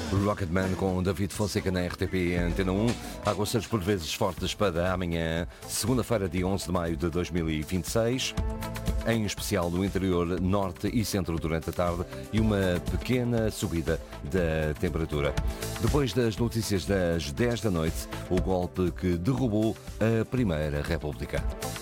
Rocketman com David Fonseca na RTP e Antena 1. Aguaceiros por vezes fortes para amanhã, segunda-feira, dia 11 de maio de 2026. Em especial no interior norte e centro durante a tarde e uma pequena subida da temperatura. Depois das notícias das 10 da noite, o golpe que derrubou a Primeira República.